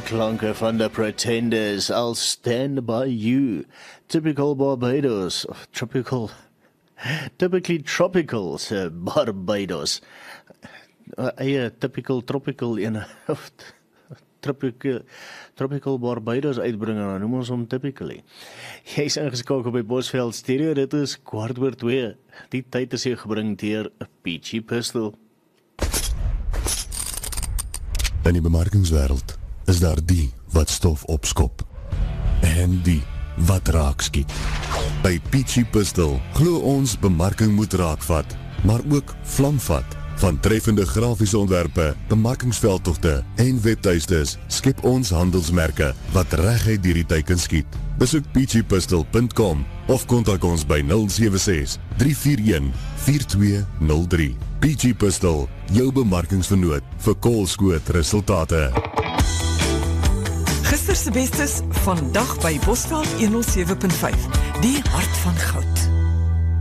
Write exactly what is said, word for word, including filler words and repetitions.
klanke van The Pretenders, I'll stand by you. Typical Barbados, of tropical, typically tropical, so Barbados. Uh, eie typical tropical ene, of tropical, tropical Barbados uitbring, en dan noem ons hom typically. Jy is ingeskakel by Bosveld Stereo, dit is kwart oor twee. Die tyd is hier gebring deur Peachy Pistol. In die bemarkingswêreld is daar die wat stof opskop en die wat raak skiet. By Peachy Pistol glo ons bemarking moet raakvat, maar ook vlamvat. Van treffende grafiese ontwerpe, bemarkingsveldtogte en webtuistes skep ons handelsmerke wat reguit deur die tyd kan skiet. Besoek peachy pistol punt com of kontak ons by nul sewe ses, drie vier een, vier twee nul drie. Peachy Pistol, jou bemarkingsvernoot vir koolskoot resultate. Gister se bestes vandag by Bosveld honderd sewe punt vyf, die hart van goud.